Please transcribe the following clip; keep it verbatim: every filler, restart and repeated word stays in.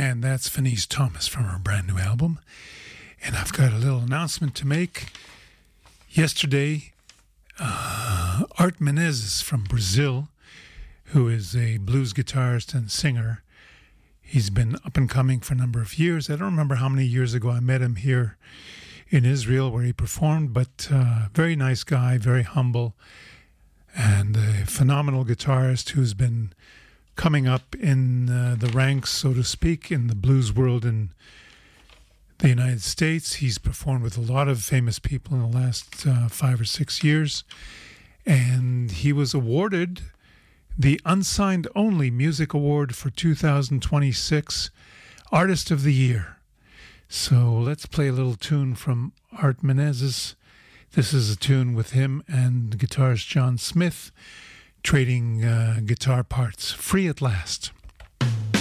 And that's Fenice Thomas from her brand new album. And I've got a little announcement to make. Yesterday, uh, Art Menezes from Brazil, who is a blues guitarist and singer, he's been up and coming for a number of years. I don't remember how many years ago I met him here in Israel where he performed, but uh, very nice guy, very humble, and a phenomenal guitarist who's been coming up in uh, the ranks, so to speak, in the blues world in the United States. He's performed with a lot of famous people in the last uh, five or six years, and he was awarded the Unsigned Only Music Award for two thousand twenty-six Artist of the Year. So let's play a little tune from Art Menezes. This is a tune with him and guitarist John Smith trading uh, guitar parts. Free at Last.